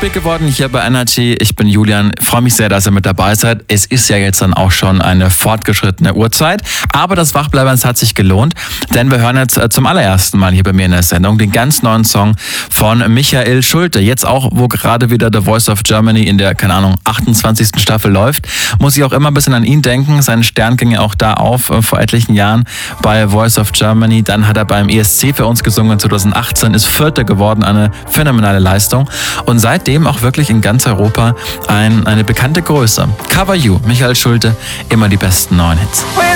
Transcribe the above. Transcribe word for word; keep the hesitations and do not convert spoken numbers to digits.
spät geworden hier bei Energy. Ich bin Julian. Freue mich sehr, dass ihr mit dabei seid. Es ist ja jetzt dann auch schon eine fortgeschrittene Uhrzeit. Aber das Wachbleiben hat sich gelohnt, denn wir hören jetzt zum allerersten Mal hier bei mir in der Sendung den ganz neuen Song von Michael Schulte. Jetzt auch, wo gerade wieder The Voice of Germany in der, keine Ahnung, achtundzwanzigsten Staffel läuft, muss ich auch immer ein bisschen an ihn denken. Sein Stern ging ja auch da auf äh, vor etlichen Jahren bei Voice of Germany. Dann hat er beim E S C für uns gesungen zwanzig achtzehn, ist Vierter geworden, eine phänomenale Leistung. Und seitdem auch wirklich in ganz Europa ein, eine bekannte Größe. Cover You, Michael Schulte, immer die besten neuen Hits.